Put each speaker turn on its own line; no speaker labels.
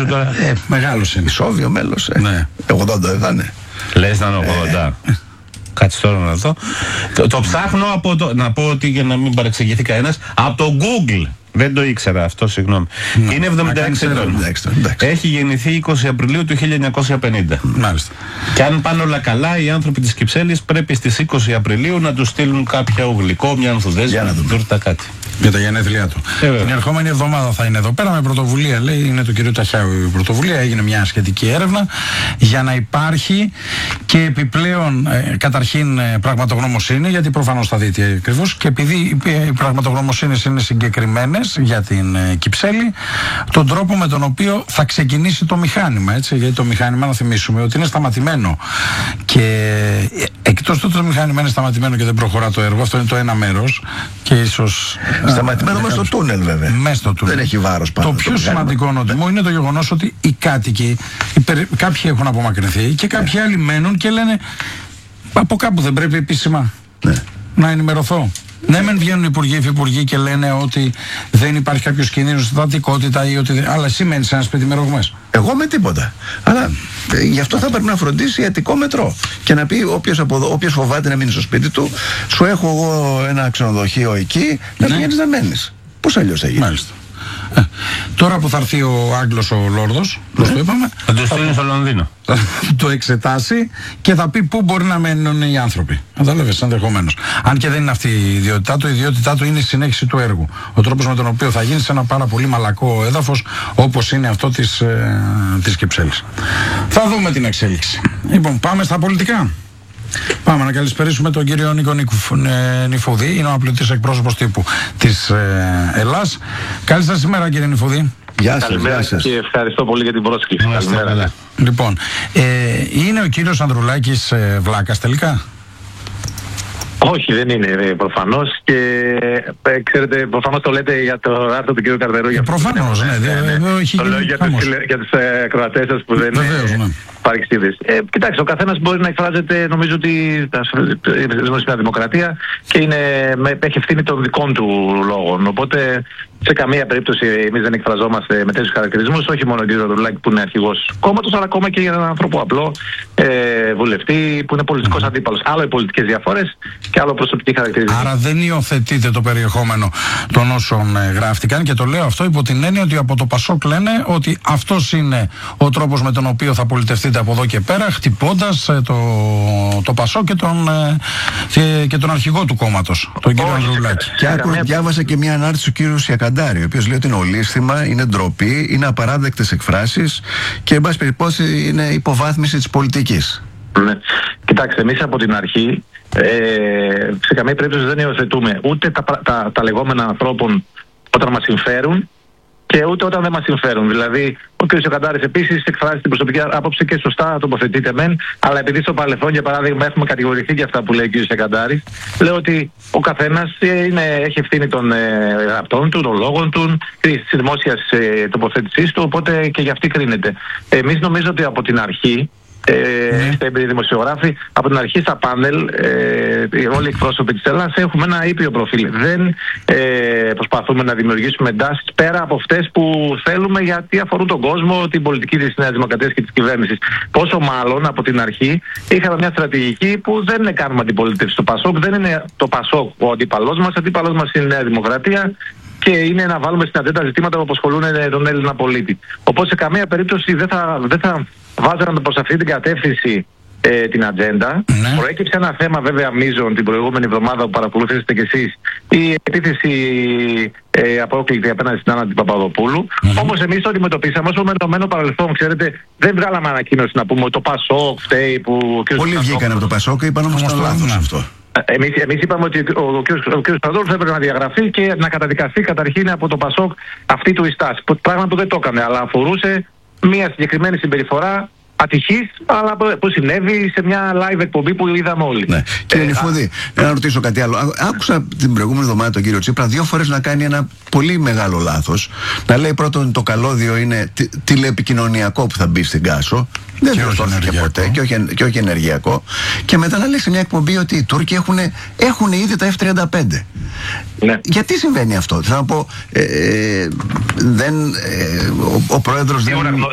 νομίζω τώρα.
Μεγάλος είναι.
Ισόβιο μέλος.
Ναι.
80 δεν θα είναι.
Λες να είναι 80. Κάτσε τώρα να δω. Το ψάχνω από το. Να πω ότι για να μην παρεξηγηθεί κανένας, από το Google. Δεν το ήξερα αυτό, συγγνώμη. Είναι 76 ετών. Έχει γεννηθεί 20 Απριλίου του 1950.
Μάλιστα. Και
αν πάνε όλα καλά, οι άνθρωποι της Κυψέλης πρέπει στις 20 Απριλίου να του στείλουν κάποιο γλυκό, μια ανθουδέζα, τούρτα, κάτι.
Για τα γενέθλιά του. Την ερχόμενη εβδομάδα θα είναι εδώ πέρα με πρωτοβουλία, λέει, είναι του κ. Ταχιάου η πρωτοβουλία. Έγινε μια σχετική έρευνα για να υπάρχει και επιπλέον καταρχήν πραγματογνωμοσύνη, γιατί προφανώς θα δείτε ακριβώς, και επειδή οι πραγματογνωμοσύνες είναι συγκεκριμένες για την Κυψέλη, τον τρόπο με τον οποίο θα ξεκινήσει το μηχάνημα. Έτσι, γιατί το μηχάνημα, να θυμίσουμε, ότι είναι σταματημένο. Και εκτός του ότι το μηχάνημα είναι σταματημένο και δεν προχωρά το έργο, αυτό είναι το ένα μέρος. Και ίσως.
Σταματημένο μέσα στο τούνελ, βέβαια.
Μέσα στο τούνελ.
Δεν έχει βάρος πάνω.
Το πιο σημαντικό νότιμο είναι το γεγονός ότι οι κάτοικοι, κάποιοι έχουν απομακρυνθεί και κάποιοι άλλοι μένουν και λένε από κάπου δεν πρέπει επίσημα να ενημερωθώ. Ναι, μεν βγαίνουν υπουργοί, υφυπουργοί και λένε ότι δεν υπάρχει κάποιος κίνδυνος στη δατικότητα ή ότι. Αλλά εσύ μένεις σε ένα σπίτι με ρογμές.
Εγώ με τίποτα. Αλλά γι' αυτό θα πρέπει να φροντίσει ιατρικό μετρό. Και να πει όποιος φοβάται να μείνει στο σπίτι του, σου έχω εγώ ένα ξενοδοχείο εκεί, να πηγαίνεις να μένεις. Πώς αλλιώς θα γίνει.
Μάλιστα. Τώρα που θα έρθει ο Άγγλος ο Λόρδος, πώς το είπαμε,
θα το στείλει στο Λονδίνο.
Το εξετάσει και θα πει πού μπορεί να μένουν οι άνθρωποι. Κατάλαβες, ενδεχομένως. Αν και δεν είναι αυτή η ιδιότητά του είναι η συνέχιση του έργου. Ο τρόπος με τον οποίο θα γίνει σε ένα πάρα πολύ μαλακό έδαφος, όπως είναι αυτό της Κυψέλης. Θα δούμε την εξέλιξη. Λοιπόν, πάμε στα πολιτικά. Πάμε να καλησπερίσουμε τον κύριο Νίκο Νηφούδη, είναι ο αναπληρωτής εκπρόσωπος τύπου της Ελλάς. Καλή σας ημέρα, κύριε Νηφούδη.
Γεια σας.
Καλημέρα και ευχαριστώ πολύ για την πρόσκληση.
Καλημέρα. Λοιπόν, είναι ο κύριος Ανδρουλάκης βλάκας τελικά?
Όχι, δεν είναι προφανώς, και ξέρετε, προφανώς το λέτε για το άρθρο του κ. Καρδερού.
Προφανώς, ναι.
Το λέω για τους ακροατές σας που δεν υπάρχει στήδες. Κοιτάξτε, ο καθένας μπορεί να εκφράζεται, νομίζω ότι ζούμε σε μια δημοκρατία και έχει ευθύνη των δικών του λόγων. Οπότε σε καμία περίπτωση εμείς δεν εκφραζόμαστε με τέτοιους χαρακτηρισμούς, όχι μόνο ο κ. Ανδρουλάκη που είναι αρχηγός κόμματος, αλλά ακόμα και για έναν άνθρωπο απλό βουλευτή που είναι πολιτικός αντίπαλος. Άλλο οι πολιτικές διαφορές και άλλο προσωπική χαρακτηριστική.
Άρα δεν υιοθετείτε το περιεχόμενο των όσων γράφτηκαν, και το λέω αυτό υπό την έννοια ότι από το Πασόκ λένε ότι αυτός είναι ο τρόπος με τον οποίο θα πολιτευτείτε από εδώ και πέρα, χτυπώντας το Πασόκ και τον αρχηγό του κόμματος, τον κύριο Ανδρουλάκη.
Και διάβασα και μια ανάρτηση του κύριου Σιακαντάρη, ο οποίος λέει ότι είναι ολίσθημα, είναι ντροπή, είναι απαράδεκτες εκφράσεις και εν πάση περιπτώσει είναι υποβάθμιση της πολιτικής.
Ναι. Κοιτάξτε, εμείς από την αρχή σε καμία περίπτωση δεν υιοθετούμε ούτε τα λεγόμενα ανθρώπων όταν μας συμφέρουν και ούτε όταν δεν μας συμφέρουν. Δηλαδή, ο κ. Σιακαντάρης επίσης εκφράζει την προσωπική άποψη και σωστά τοποθετείται μεν, αλλά επειδή στο παρελθόν, για παράδειγμα, έχουμε κατηγορηθεί για αυτά που λέει ο κ. Σιακαντάρης, λέω ότι ο καθένας έχει ευθύνη των γραπτών του, των λόγων του, της δημόσιας τοποθέτησής του, οπότε και γι' αυτή κρίνεται. Εμείς νομίζω ότι από την αρχή, είστε έμπειροι δημοσιογράφοι, από την αρχή στα πάνελ όλοι οι εκπρόσωποι της Ελλάδας έχουμε ένα ήπιο προφίλ. Δεν προσπαθούμε να δημιουργήσουμε εντάσεις πέρα από αυτές που θέλουμε, γιατί αφορούν τον κόσμο, την πολιτική της Νέας Δημοκρατίας και της κυβέρνησης. Πόσο μάλλον από την αρχή είχαμε μια στρατηγική που δεν είναι κάνουμε αντιπολίτευση στο Πασόκ, δεν είναι το Πασόκ ο αντίπαλός μας είναι η Νέα Δημοκρατία και είναι να βάλουμε στην ατζέντα ζητήματα που απασχολούν τον Έλληνα πολίτη. Οπότε σε καμία περίπτωση δεν θα βάζαμε προς αυτή την κατεύθυνση την ατζέντα.
Ναι.
Προέκυψε ένα θέμα βέβαια μείζων την προηγούμενη εβδομάδα που παρακολουθήσατε κι εσείς, η επίθεση απόκλητη απέναντι στην Άννα την Παπαδοπούλου. Όμως εμείς το αντιμετωπίσαμε όσο μενωμένο παρελθόν. Ξέρετε, δεν βγάλαμε ανακοίνωση να πούμε ότι το Πασόκ φταίει που.
Πολλοί βγήκαν από το Πασόκ και είπαν όμως το λάθος αυτό.
Εμείς είπαμε ότι ο κ. Στρατόρος έπρεπε να διαγραφεί και να καταδικαστεί καταρχήν από το Πασόκ αυτή του η στάση. Πράγμα που δεν το έκανε, αλλά αφορούσε μια συγκεκριμένη συμπεριφορά ατυχής, αλλά που συνέβη σε μια live εκπομπή που είδαμε όλοι.
Ναι. Κύριε Νηφούδη, να ρωτήσω κάτι άλλο. Άκουσα την προηγούμενη εβδομάδα τον κύριο Τσίπρα 2 φορές να κάνει ένα πολύ μεγάλο λάθος. Να λέει πρώτον το καλώδιο είναι τηλεεπικοινωνιακό που θα μπει στην Κάσο. Δεν διορθώθηκε ποτέ και όχι ενεργειακό. Και μετά να λέει σε μια εκπομπή ότι οι Τούρκοι έχουν ήδη τα F-35. Ναι. Γιατί συμβαίνει αυτό? Θα πω, ο πρόεδρος δεν.